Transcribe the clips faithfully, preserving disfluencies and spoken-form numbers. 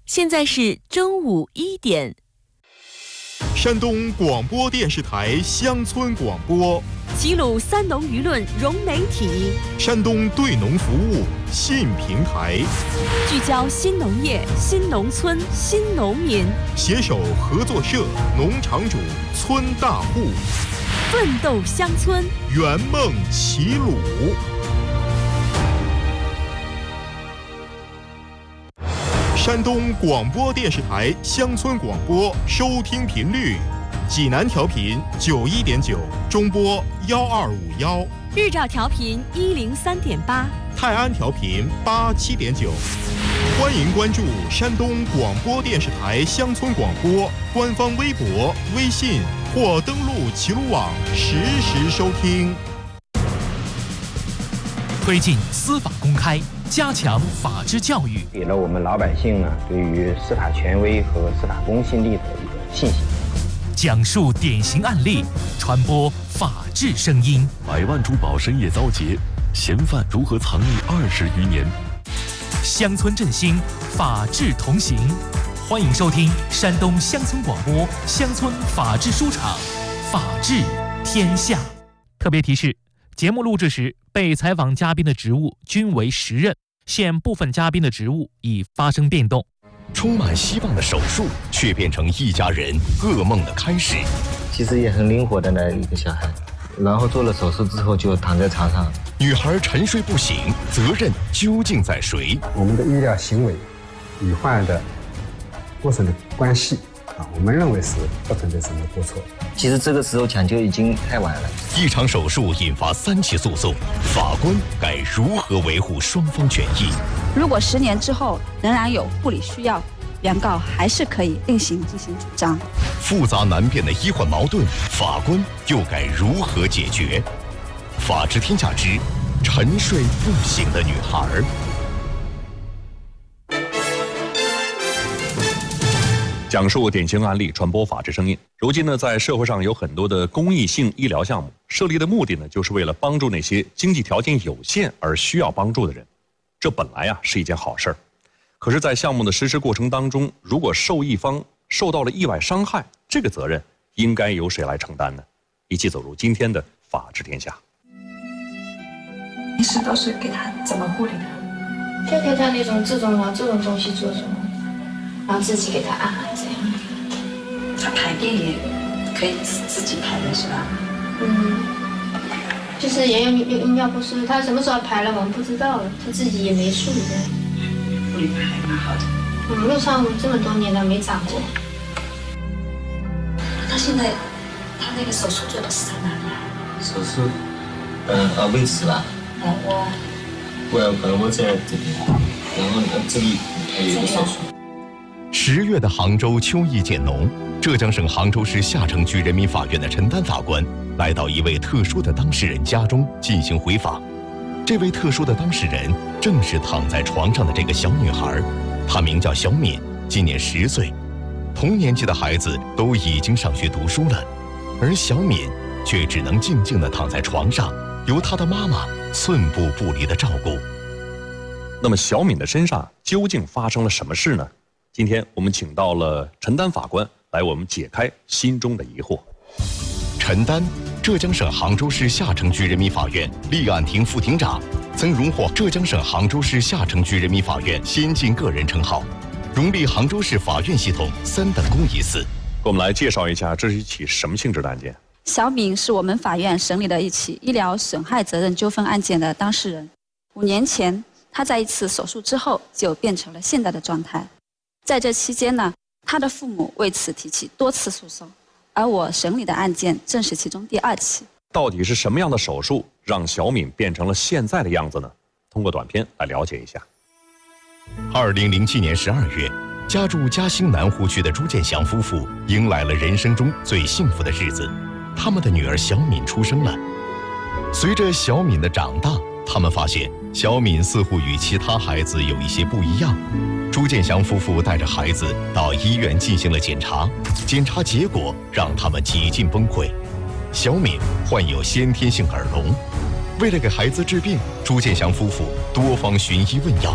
现在是中午一点。 山东广播电视台乡村广播， 齐鲁三农舆论融媒体， 山东对农服务新平台， 聚焦新农业、新农村、新农民， 携手合作社、农场主、村大户， 奋斗乡村， 圆梦齐鲁。山东广播电视台乡村广播收听频率：济南调频九一点九，中波幺二五幺； 日照调频一零三点八， 泰安调频八七点九。欢迎关注山东广播电视台乡村广播官方微博、微信或登录齐鲁网实时收听。 推进司法公开，加强法治教育， 给了我们老百姓呢对于司法权威和司法公信力的一个信心。 讲述典型案例，传播法治声音。 百万珠宝深夜遭劫，嫌犯如何藏匿二十余年？ 乡村振兴，法治同行。欢迎收听山东乡村广播乡村法治书场，法治天下。特别提示：节目录制时，被采访嘉宾的职务均为时任，现部分嘉宾的职务已发生变动。 充满希望的手术，却变成一家人噩梦的开始。 其实也很灵活的那一个小孩，然后做了手术之后就躺在床上。 女孩沉睡不醒，责任究竟在谁？ 我们的医疗行为与患儿的过程的关系啊，我们认为是不存在什么过错。 其实这个时候抢救已经太晚了。 一场手术引发三起诉讼，法官该如何维护双方权益？ 如果十年之后仍然有护理需要，原告还是可以另行进行主张。 复杂难辨的医患矛盾，法官又该如何解决？法治天下之沉睡不醒的女孩。 讲述典型案例，传播法治声音。如今呢，在社会上有很多的公益性医疗项目，设立的目的呢，就是为了帮助那些经济条件有限而需要帮助的人。这本来啊是一件好事儿，可是，在项目的实施过程当中，如果受益方受到了意外伤害，这个责任应该由谁来承担呢？一起走入今天的法治天下。 平时都是给他怎么护理的？ 就给他那种这种啊这种东西做什么，然后自己给他按按这样。 他排便也可以自自己排的是吧？ 嗯，就是也有有尿不湿，他什么时候排了我们不知道，他自己也没数的。 护理的还蛮好的。 嗯，路上这么多年了没长过。 他现在他那个手术做的是在哪里啊？ 手术，嗯啊胃食吧。 哦，我我呃我在这边，然后呢这里还有一个手术。 十月的杭州秋意渐浓，浙江省杭州市下城区人民法院的陈丹法官来到一位特殊的当事人家中进行回访。这位特殊的当事人正是躺在床上的这个小女孩，她名叫小敏，今年十岁。同年纪的孩子都已经上学读书了，而小敏却只能静静地躺在床上，由她的妈妈寸步不离地照顾。 那么小敏的身上究竟发生了什么事呢？今天我们请到了陈丹法官来为我们解开心中的疑惑。 陈丹，浙江省杭州市下城区人民法院立案庭副庭长，曾荣获浙江省杭州市下城区人民法院先进个人称号，荣立杭州市法院系统三等功一次。 给我们来介绍一下，这是一起什么性质的案件？ 小敏是我们法院审理的一起医疗损害责任纠纷案件的当事人。五年前，她在一次手术之后就变成了现在的状态。在这期间呢，她的父母为此提起多次诉讼，而我审理的案件正是其中第二起。 到底是什么样的手术让小敏变成了现在的样子呢？通过短片来了解一下。 二零零七年十二月，家住嘉兴南湖区的朱建祥夫妇迎来了人生中最幸福的日子，他们的女儿小敏出生了。随着小敏的长大，他们发现小敏似乎与其他孩子有一些不一样。朱建祥夫妇带着孩子到医院进行了检查，检查结果让他们几近崩溃。小敏患有先天性耳聋，为了给孩子治病，朱建祥夫妇多方寻医问药，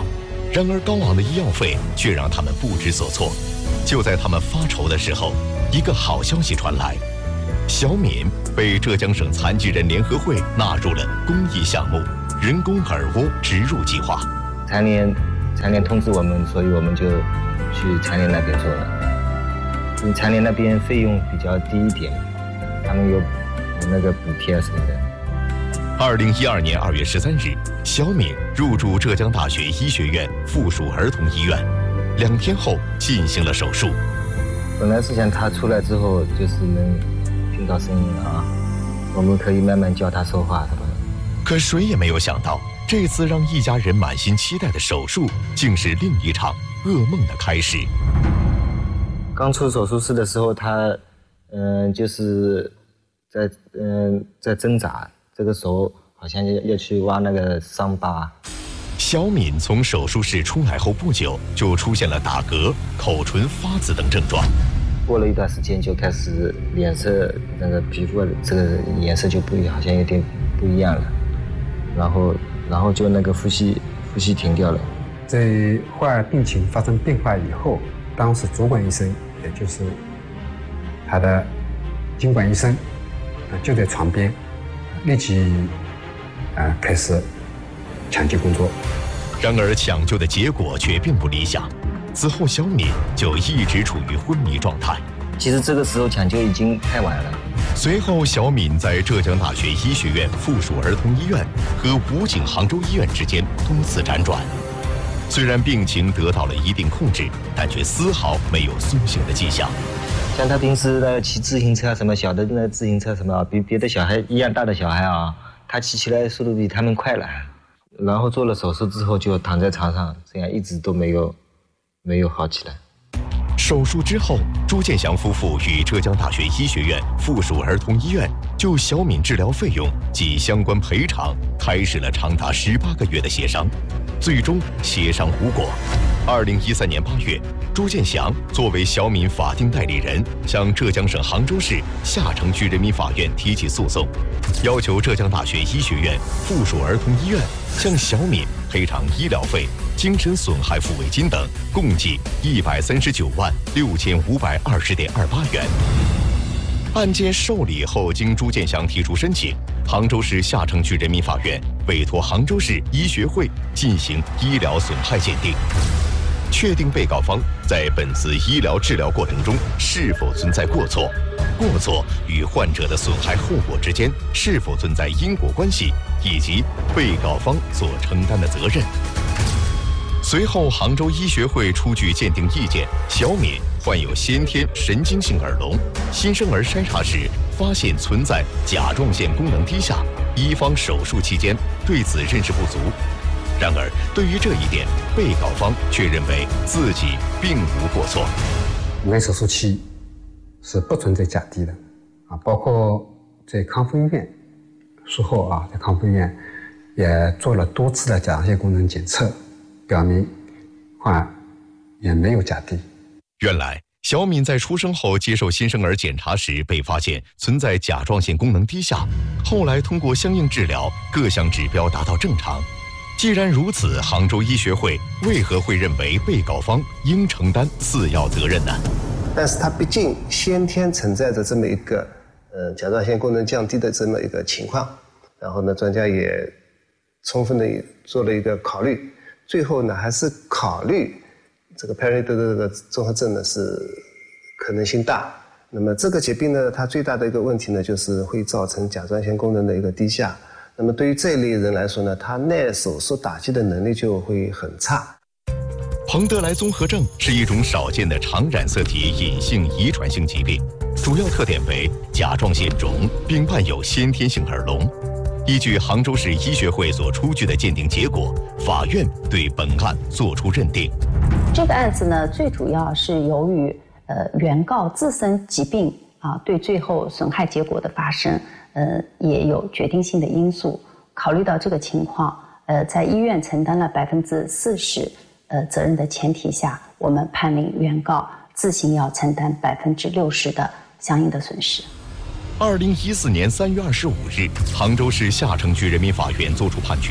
然而高昂的医药费却让他们不知所措。就在他们发愁的时候，一个好消息传来：小敏被浙江省残疾人联合会纳入了公益项目“人工耳蜗植入计划”。 残联残联通知我们，所以我们就去残联那边做了。因为残联那边费用比较低一点，他们有有那个补贴啊什么的。 二零一二年二月十三日，小敏入住浙江大学医学院附属儿童医院，两天后进行了手术。 本来是想他出来之后就是能听到声音啊，我们可以慢慢教他说话什么的。 可谁也没有想到，这次让一家人满心期待的手术，竟是另一场噩梦的开始。 刚出手术室的时候，他嗯、呃、就是在嗯、呃、在挣扎。这个手好像要要去挖那个伤疤。 小敏从手术室出来后不久，就出现了打嗝、口唇发紫等症状。 过了一段时间，就开始脸色那个皮肤这个颜色就不一样，好像有点不一样了。然后，然后就那个呼吸呼吸停掉了。 在患儿病情发生变化以后，当时主管医生，也就是他的经管医生，就在床边。立即，呃，开始抢救工作。 然而，抢救的结果却并不理想。此后，小敏就一直处于昏迷状态。 其实这个时候抢救已经太晚了。 随后，小敏在浙江大学医学院附属儿童医院和武警杭州医院之间多次辗转。虽然病情得到了一定控制，但却丝毫没有苏醒的迹象。 像他平时的骑自行车什么小的那自行车什么，比别的小孩一样大的小孩啊，他骑起来速度比他们快了。然后做了手术之后就躺在床上，这样一直都没有没有好起来。 手术之后，朱建祥夫妇与浙江大学医学院附属儿童医院就小敏治疗费用及相关赔偿开始了长达十八个月的协商，最终协商无果。二零一三年八月，朱建祥作为小敏法定代理人，向浙江省杭州市下城区人民法院提起诉讼，要求浙江大学医学院附属儿童医院向小敏赔偿医疗费、精神损害抚慰金等，共计一百三十九万六千五百二十点二八元。案件受理后，经朱建祥提出申请，杭州市下城区人民法院委托杭州市医学会进行医疗损害鉴定，确定被告方在本次医疗治疗过程中是否存在过错，过错与患者的损害后果之间是否存在因果关系，以及被告方所承担的责任。随后，杭州医学会出具鉴定意见，小敏患有先天神经性耳聋，新生儿筛查时发现存在甲状腺功能低下，医方手术期间对此认识不足。然而，对于这一点，被告方却认为自己并无过错。 我们手术期是不存在假低的，啊，包括在康复医院术后啊，在康复医院也做了多次的甲状腺功能检测，表明患儿也没有假低。 原来，小敏在出生后接受新生儿检查时被发现存在甲状腺功能低下，后来通过相应治疗，各项指标达到正常。既然如此，杭州医学会为何会认为被告方应承担次要责任呢？ 但是它毕竟先天存在着这么一个呃甲状腺功能降低的这么一个情况，然后呢，专家也充分的做了一个考虑，最后呢还是考虑这个 Perry 的这个综合症呢是可能性大。那么这个疾病呢，它最大的一个问题呢，就是会造成甲状腺功能的一个低下。那么对于这一类人来说呢，他耐手术打击的能力就会很差。 彭德莱综合症是一种少见的常染色体隐性遗传性疾病，主要特点为甲状腺肿，并伴有先天性耳聋。依据杭州市医学会所出具的鉴定结果，法院对本案作出认定。 这个案子呢，最主要是由于呃原告自身疾病啊，对最后损害结果的发生，呃也有决定性的因素。考虑到这个情况，呃，在医院承担了百分之四十呃责任的前提下，我们判令原告自行要承担百分之六十的相应的损失。 二零一四年三月二十五日，杭州市下城区人民法院作出判决，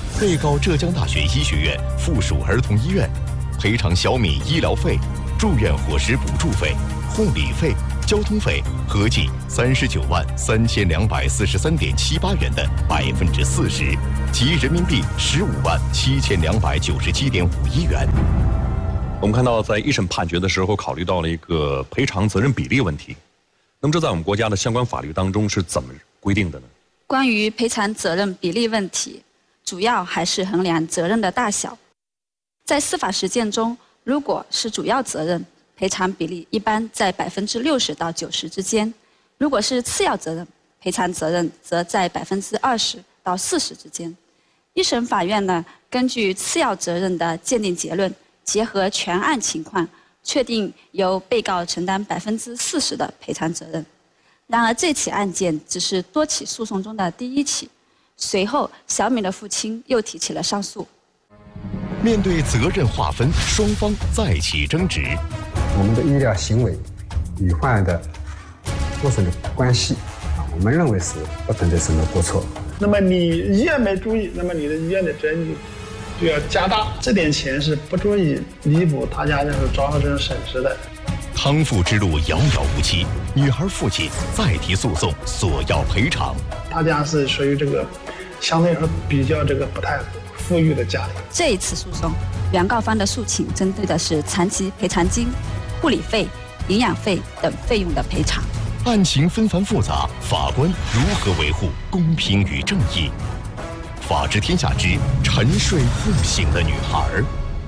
被告浙江大学医学院附属儿童医院赔偿小敏医疗费、住院伙食补助费、护理费、交通费合计三十九万三千两百四十三点七八元的百分之四十，即人民币十五万七千两百九十七点五一元。 我们看到，在一审判决的时候，考虑到了一个赔偿责任比例问题。那么，这在我们国家的相关法律当中是怎么规定的呢？ 关于赔偿责任比例问题，主要还是衡量责任的大小。在司法实践中，如果是主要责任，赔偿比例一般在百分之六十到九十之间；如果是次要责任，赔偿责任则在百分之二十到四十之间。一审法院呢，根据次要责任的鉴定结论，结合全案情况，确定由被告承担百分之四十的赔偿责任。然而，这起案件只是多起诉讼中的第一起。随后，小敏的父亲又提起了上诉。 面对责任划分，双方再起争执。 我们的医疗行为与患儿的过程的关系啊，我们认为是不存在什么过错。 那么你医院没注意，那么你的医院的责任就要加大，这点钱是不足以弥补他家就是遭受这种损失的。 康复之路遥遥无期，女孩父亲再提诉讼，索要赔偿。 他家是属于这个相对来说比较这个不太富裕的家庭。 这一次诉讼，原告方的诉请针对的是残疾赔偿金、护理费、营养费等费用的赔偿。 案情纷繁复杂，法官如何维护公平与正义？法治天下之沉睡不醒的女孩。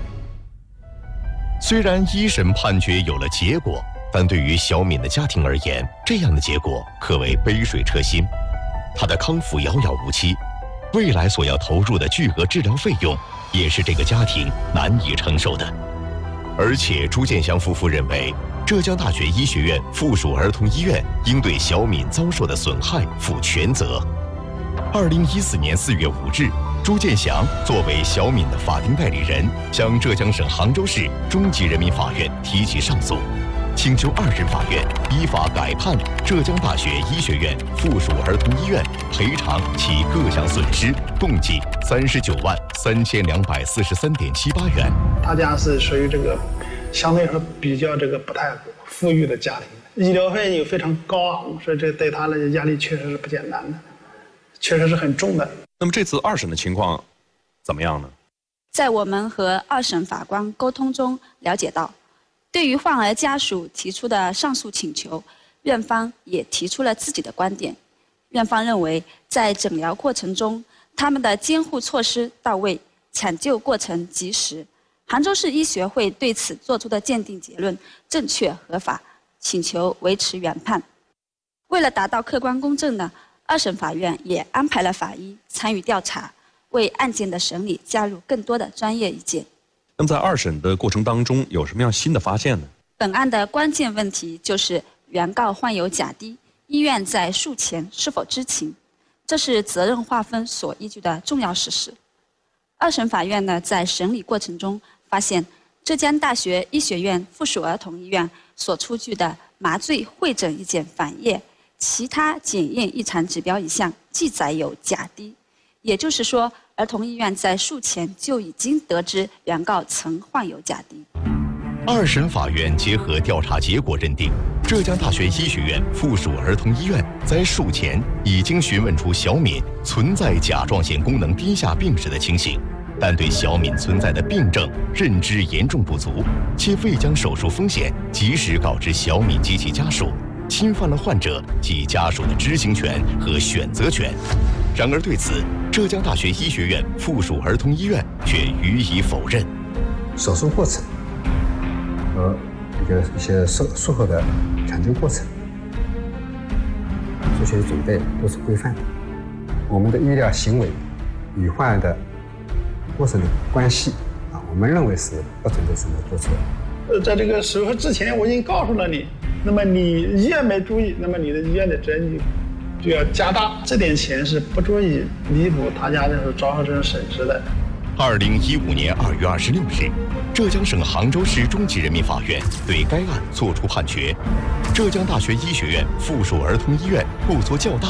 虽然一审判决有了结果，但对于小敏的家庭而言，这样的结果可谓杯水车薪。她的康复遥遥无期，未来所要投入的巨额治疗费用，也是这个家庭难以承受的。而且朱建祥夫妇认为，浙江大学医学院附属儿童医院应对小敏遭受的损害负全责。二零一四年四月五日，朱建祥作为小敏的法定代理人，向浙江省杭州市中级人民法院提起上诉，请求二审法院依法改判浙江大学医学院附属儿童医院赔偿其各项损失，共计三十九万三千两百四十三点七八元。 他家是属于这个相对来说比较这个不太富裕的家庭，医疗费又非常高昂，所以这对他的压力确实是不简单的，确实是很重的。 那么这次二审的情况怎么样呢？ 在我们和二审法官沟通中了解到，对于患儿家属提出的上诉请求，院方也提出了自己的观点。院方认为，在诊疗过程中，他们的监护措施到位，抢救过程及时。杭州市医学会对此作出的鉴定结论正确合法，请求维持原判。为了达到客观公正呢，二审法院也安排了法医参与调查，为案件的审理加入更多的专业意见。 那么在二审的过程当中，有什么样新的发现呢？ 本案的关键问题就是原告患有甲低，医院在术前是否知情，这是责任划分所依据的重要事实。二审法院呢，在审理过程中发现，浙江大学医学院附属儿童医院所出具的麻醉会诊意见反页其他检验异常指标一项记载有甲低，也就是说，儿童医院在术前就已经得知原告曾患有甲低。 二审法院结合调查结果认定，浙江大学医学院附属儿童医院在术前已经询问出小敏存在甲状腺功能低下病史的情形，但对小敏存在的病症认知严重不足，且未将手术风险及时告知小敏及其家属，侵犯了患者及家属的知情权和选择权。然而对此，浙江大学医学院附属儿童医院却予以否认。 手术过程和一个一些术术后的抢救过程、术前准备都是规范的。我们的医疗行为与患儿的过程的关系啊，我们认为是不存在什么过错。 呃，在这个手术之前我已经告诉了你，那么你医院没注意，那么你的医院的责任就要加大，这点钱是不足以弥补他家就是遭受这种损失的。 二零一五年二月二十六日，浙江省杭州市中级人民法院对该案作出判决：浙江大学医学院附属儿童医院过错较大，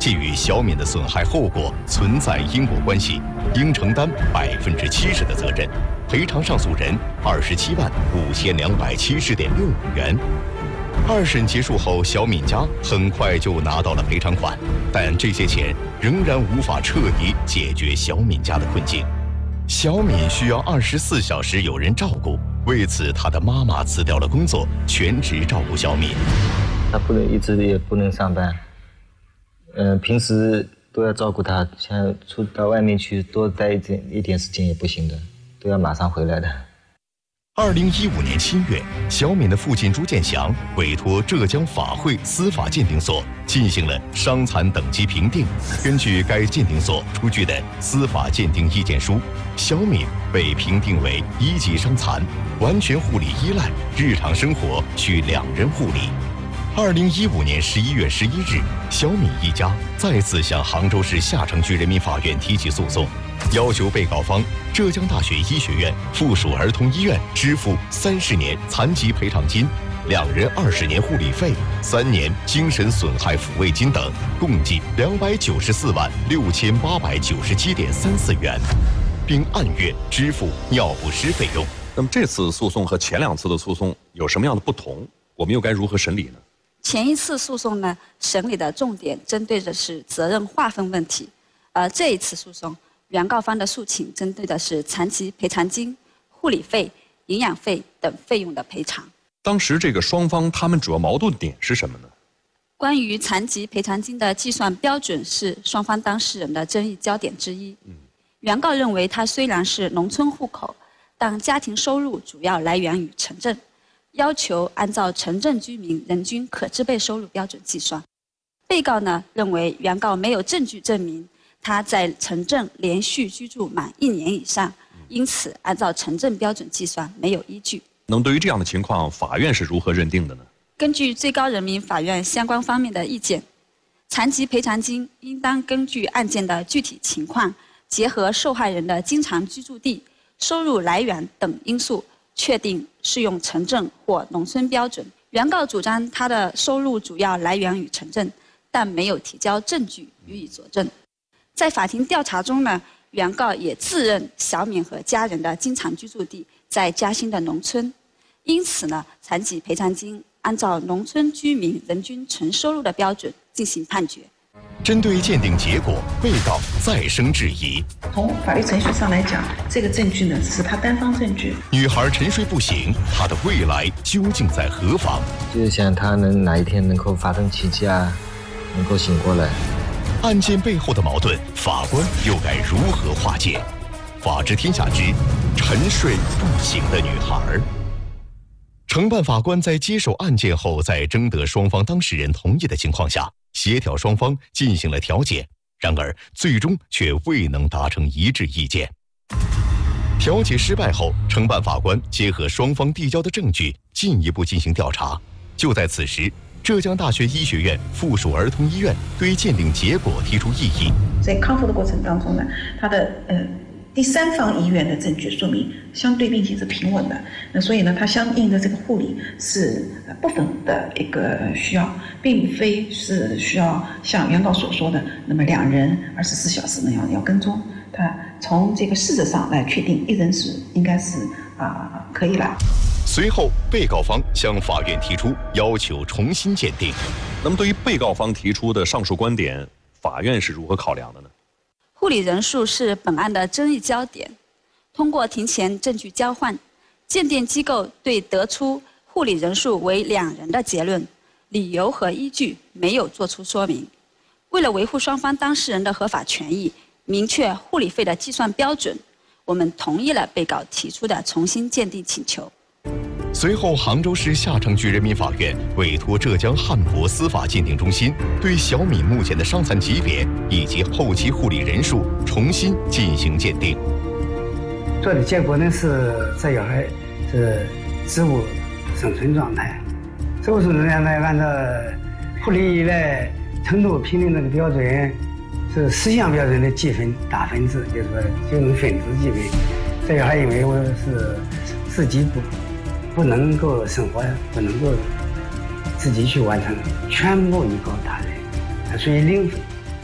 基于小敏的损害后果存在因果关系，应承担百分之七十的责任，赔偿上诉人二十七万五千两百七十点六五元。二审结束后，小敏家很快就拿到了赔偿款，但这些钱仍然无法彻底解决小敏家的困境。小敏需要二十四小时有人照顾，为此她的妈妈辞掉了工作，全职照顾小敏。 她不能一直也不能上班，嗯、呃，平时都要照顾她，像出到外面去多待一点一点时间也不行的，都要马上回来的。 二零一五年七月，小敏的父亲朱建祥委托浙江法会司法鉴定所进行了伤残等级评定。根据该鉴定所出具的司法鉴定意见书，小敏被评定为一级伤残，完全护理依赖，日常生活需两人护理。二零一五年十一月十一日，小敏一家再次向杭州市下城区人民法院提起诉讼，要求被告方浙江大学医学院附属儿童医院支付三十年残疾赔偿金、两人二十年护理费、三年精神损害抚慰金等，共计两百九十四万六千八百九十七点三四元，并按月支付尿不湿费用。 那么这次诉讼和前两次的诉讼有什么样的不同？我们又该如何审理呢？ 前一次诉讼呢，审理的重点针对的是责任划分问题，而这一次诉讼，原告方的诉请针对的是残疾赔偿金、护理费、营养费等费用的赔偿。 当时这个双方他们主要矛盾点是什么呢？ 关于残疾赔偿金的计算标准是双方当事人的争议焦点之一。嗯、原告认为他虽然是农村户口，但家庭收入主要来源于城镇，要求按照城镇居民人均可支配收入标准计算。被告呢认为原告没有证据证明他在城镇连续居住满一年以上，因此按照城镇标准计算没有依据。 那么对于这样的情况，法院是如何认定的呢？ 根据最高人民法院相关方面的意见，残疾赔偿金应当根据案件的具体情况，结合受害人的经常居住地、收入来源等因素，确定适用城镇或农村标准。原告主张他的收入主要来源于城镇，但没有提交证据予以佐证。在法庭调查中呢，原告也自认小敏和家人的经常居住地在嘉兴的农村，因此呢，残疾赔偿金按照农村居民人均纯收入的标准进行判决。 针对鉴定结果，被告再生质疑。 从法律程序上来讲，这个证据呢只是他单方证据。 女孩沉睡不醒，她的未来究竟在何方？ 就是想她能哪一天能够发生奇迹啊，能够醒过来。 案件背后的矛盾，法官又该如何化解？法治天下之沉睡不醒的女孩。承办法官在接手案件后，在征得双方当事人同意的情况下，协调双方进行了调解，然而最终却未能达成一致意见。调解失败后，承办法官结合双方递交的证据，进一步进行调查。就在此时，浙江大学医学院附属儿童医院对鉴定结果提出异议。 在康复的过程当中呢，他的呃第三方医院的证据说明相对并且是平稳的，那所以呢，它相应的这个护理是部分的一个需要，并非是需要像原告所说的那么两人二十四小时那样要跟踪。他从这个事实上来确定一人是应该是啊、呃、可以了。 随后，被告方向法院提出要求重新鉴定。 那么，对于被告方提出的上述观点，法院是如何考量的呢？ 护理人数是本案的争议焦点。通过庭前证据交换，鉴定机构对得出护理人数为两人的结论，理由和依据没有作出说明。为了维护双方当事人的合法权益，明确护理费的计算标准，我们同意了被告提出的重新鉴定请求。 随后，杭州市下城区人民法院委托浙江汉博司法鉴定中心对小敏目前的伤残级别以及后期护理人数重新进行鉴定。 做的结果呢是这小孩是植物生存状态，植物生存状态按照护理依赖程度评定那个标准是十项标准的计分打分制，就是说就能分值计分。这小孩因为我是自己不。不能够生活，不能够自己去完成，全部依靠他人，他属于零分。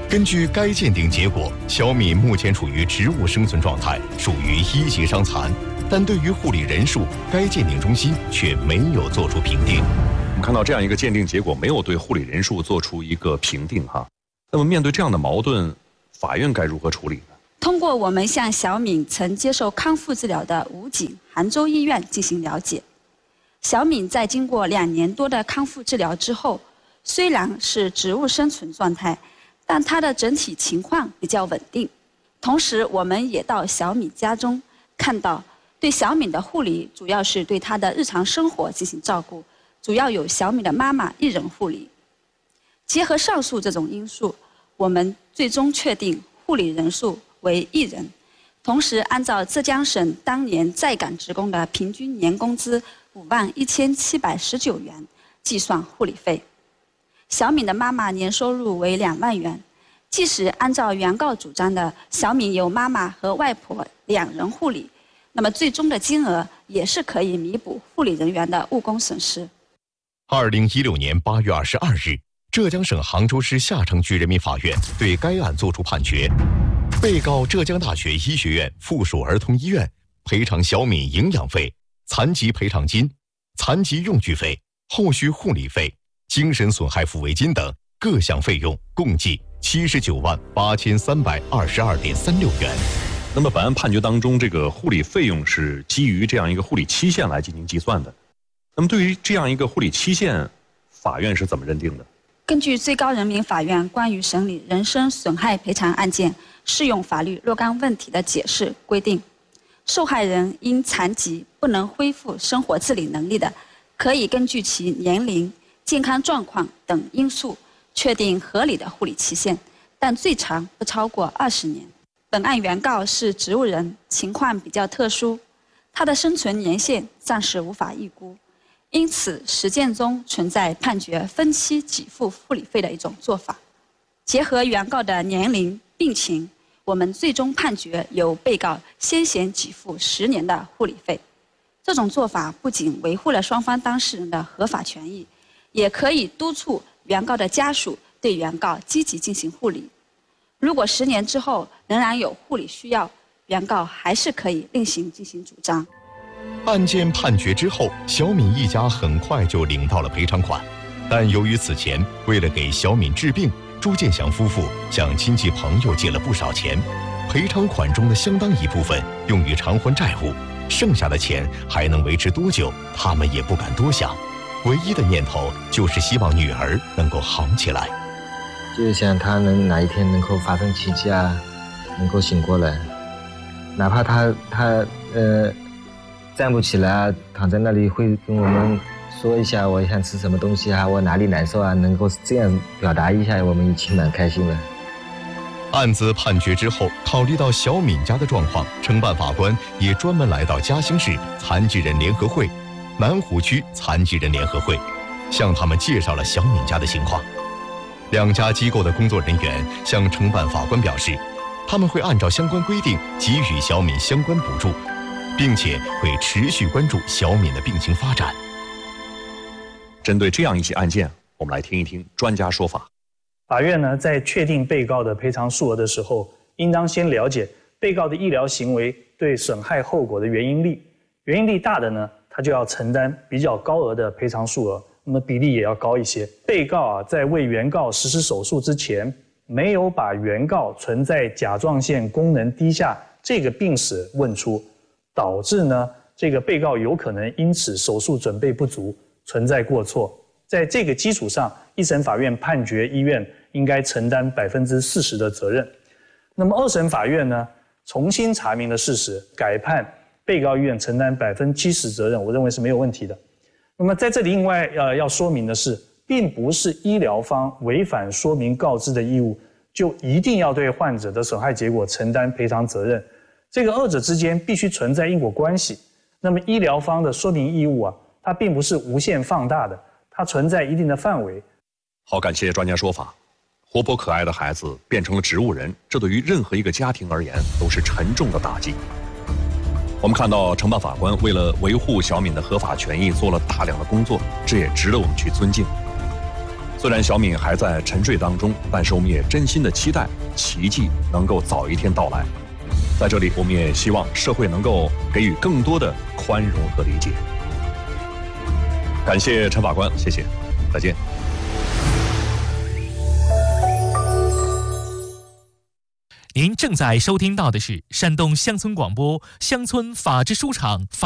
根据该鉴定结果，小敏目前处于植物生存状态，属于一级伤残。但对于护理人数，该鉴定中心却没有做出评定。 我们看到这样一个鉴定结果，没有对护理人数做出一个评定哈。那么面对这样的矛盾，法院该如何处理呢？ 通过我们向小敏曾接受康复治疗的武警杭州医院进行了解，小敏在经过两年多的康复治疗之后，虽然是植物生存状态，但她的整体情况比较稳定。同时，我们也到小敏家中看到，对小敏的护理主要是对她的日常生活进行照顾，主要由小敏的妈妈一人护理。结合上述这种因素，我们最终确定护理人数为一人，同时按照浙江省当年在岗职工的平均年工资五万一千七百十九元计算护理费。小敏的妈妈年收入为两万元，即使按照原告主张的小敏由妈妈和外婆两人护理，那么最终的金额也是可以弥补护理人员的误工损失。 二零一六年八月二十二日，浙江省杭州市下城区人民法院对该案作出判决，被告浙江大学医学院附属儿童医院赔偿小敏营养费、残疾赔偿金、残疾用具费、后续护理费、精神损害抚慰金等各项费用共计七十九万八千三百二十二点三六元。 那么本案判决当中，这个护理费用是基于这样一个护理期限来进行计算的。那么对于这样一个护理期限，法院是怎么认定的？ 根据最高人民法院关于审理人身损害赔偿案件适用法律若干问题的解释规定，受害人因残疾不能恢复生活自理能力的，可以根据其年龄、健康状况等因素确定合理的护理期限，但最长不超过二十年。本案原告是植物人，情况比较特殊，他的生存年限暂时无法预估，因此实践中存在判决分期给付护理费的一种做法。结合原告的年龄、病情，我们最终判决由被告先行给付十年的护理费。这种做法不仅维护了双方当事人的合法权益，也可以督促原告的家属对原告积极进行护理。如果十年之后仍然有护理需要，原告还是可以另行进行主张。 案件判决之后，小敏一家很快就领到了赔偿款，但由于此前为了给小敏治病，朱建祥夫妇向亲戚朋友借了不少钱，赔偿款中的相当一部分用于偿还债务，剩下的钱还能维持多久，他们也不敢多想，唯一的念头就是希望女儿能够好起来。 就是想她能哪一天能够发生奇迹啊，能够醒过来，哪怕她她呃站不起来啊，躺在那里会跟我们说一下我想吃什么东西啊，我哪里难受啊，能够这样表达一下，我们已经蛮开心了。 案子判决之后，考虑到小敏家的状况，承办法官也专门来到嘉兴市残疾人联合会、南湖区残疾人联合会，向他们介绍了小敏家的情况。两家机构的工作人员向承办法官表示，他们会按照相关规定给予小敏相关补助，并且会持续关注小敏的病情发展。 针对这样一起案件，我们来听一听专家说法。 法院呢，在确定被告的赔偿数额的时候，应当先了解被告的医疗行为对损害后果的原因力。原因力大的呢，他就要承担比较高额的赔偿数额，那么比例也要高一些。被告啊，在为原告实施手术之前，没有把原告存在甲状腺功能低下这个病史问出，导致呢，这个被告有可能因此手术准备不足，存在过错。在这个基础上，一审法院判决医院应该承担百分之四十的责任。那么二审法院呢，重新查明了事实，改判被告医院承担百分之七十责任，我认为是没有问题的。那么在这里另外呃要说明的是，并不是医疗方违反说明告知的义务，就一定要对患者的损害结果承担赔偿责任。这个二者之间必须存在因果关系。那么医疗方的说明义务啊，它并不是无限放大的，它存在一定的范围。 好，感谢专家说法。活泼可爱的孩子变成了植物人，这对于任何一个家庭而言都是沉重的打击。我们看到承办法官为了维护小敏的合法权益做了大量的工作，这也值得我们去尊敬。 虽然小敏还在沉睡当中，但是我们也真心的期待奇迹能够早一天到来。在这里，我们也希望社会能够给予更多的宽容和理解。感谢陈法官，谢谢，再见。 您正在收听到的是山东乡村广播乡村法治书场。